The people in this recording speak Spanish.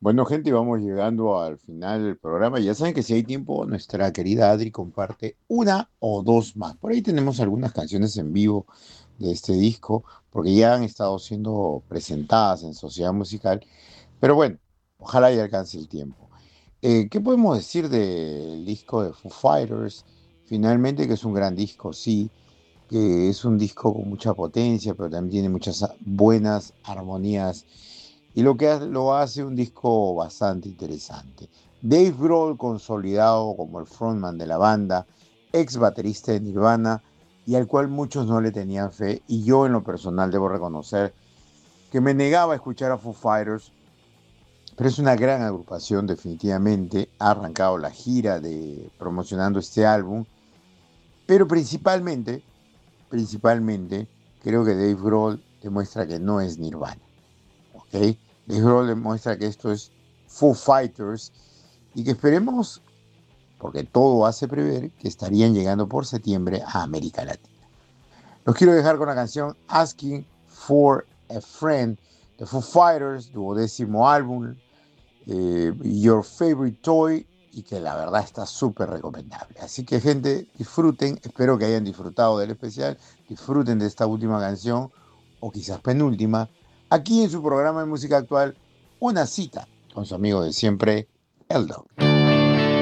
Bueno, gente, vamos llegando al final del programa. Ya saben que si hay tiempo, nuestra querida Adri comparte una o dos más. Por ahí tenemos algunas canciones en vivo de este disco, porque ya han estado siendo presentadas en Sociedad Musical. Pero bueno, ojalá ya alcance el tiempo. ¿Qué podemos decir del disco de Foo Fighters? Finalmente, que es un gran disco, sí, que es un disco con mucha potencia, pero también tiene muchas buenas armonías y lo hace un disco bastante interesante. Dave Grohl, consolidado como el frontman de la banda, ex baterista de Nirvana y al cual muchos no le tenían fe, y yo en lo personal debo reconocer que me negaba a escuchar a Foo Fighters, pero es una gran agrupación definitivamente. Ha arrancado la gira de promocionando este álbum, pero principalmente, creo que Dave Grohl demuestra que no es Nirvana, ¿ok? Dave Grohl demuestra que esto es Foo Fighters y que esperemos, porque todo hace prever, que estarían llegando por septiembre a América Latina. Los quiero dejar con la canción Asking for a Friend de Foo Fighters, duodécimo álbum, Your Favorite Toy, y que la verdad está súper recomendable. Así que gente, disfruten, espero que hayan disfrutado del especial, disfruten de esta última canción, o quizás penúltima, aquí en su programa de música actual, Una cita con su amigo de siempre, Eldo.